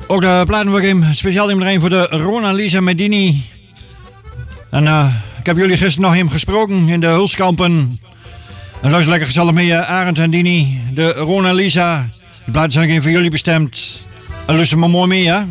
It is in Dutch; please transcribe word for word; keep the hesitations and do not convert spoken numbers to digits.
Ook de platen voor hem speciaal iedereen voor de Rona Lisa Medini. En uh, ik heb jullie gisteren nog hem gesproken in de Hulskampen. En luister lekker gezellig mee, uh, Arend en Dini. De Rona Lisa. Die platen zijn ook even voor jullie bestemd. En luister maar mooi mee, hè.